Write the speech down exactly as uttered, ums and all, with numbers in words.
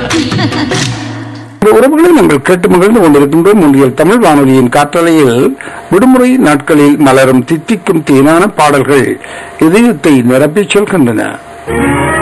இந்த உறவுகளை நாங்கள் கேட்டு மகிழ்ந்து கொண்டிருக்கின்றோம். முன்றியல் தமிழ் வானொலியின் காற்றலையில் விடுமுறை நாட்களில் மலரும் தித்திக்கும் தேனான பாடல்கள் இதயத்தை நிரப்பிச் செல்கின்றன.